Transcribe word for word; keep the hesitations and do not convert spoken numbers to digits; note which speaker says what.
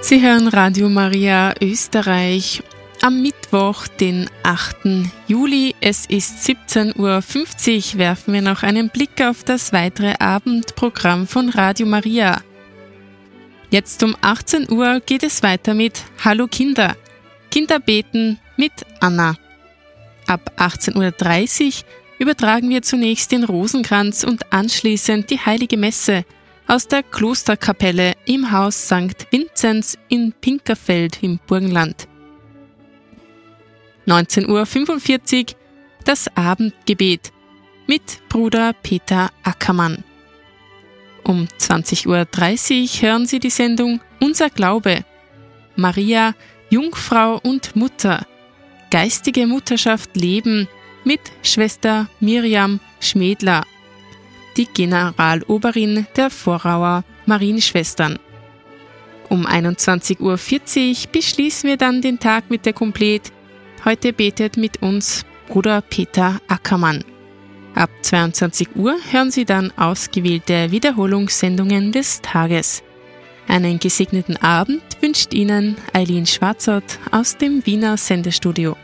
Speaker 1: Sie hören Radio Maria Österreich am Mittwoch, den achten Juli. Es ist siebzehn Uhr fünfzig. Werfen wir noch einen Blick auf das weitere Abendprogramm von Radio Maria. Jetzt um achtzehn Uhr geht es weiter mit Hallo Kinder. Kinder beten mit Anna. Ab achtzehn Uhr dreißig übertragen wir zunächst den Rosenkranz und anschließend die Heilige Messe aus der Klosterkapelle im Haus Sankt Vinzenz in Pinkerfeld im Burgenland. neunzehn Uhr fünfundvierzig das Abendgebet mit Bruder Peter Ackermann. Um zwanzig Uhr dreißig hören Sie die Sendung Unser Glaube. Maria, Jungfrau und Mutter. Geistige Mutterschaft leben mit Schwester Miriam Schmedler, die Generaloberin der Vorauer Marienschwestern. Um einundzwanzig Uhr vierzig beschließen wir dann den Tag mit der Komplet. Heute betet mit uns Bruder Peter Ackermann. Ab zweiundzwanzig Uhr hören Sie dann ausgewählte Wiederholungssendungen des Tages. Einen gesegneten Abend wünscht Ihnen Eileen Schwarzert aus dem Wiener Sendestudio.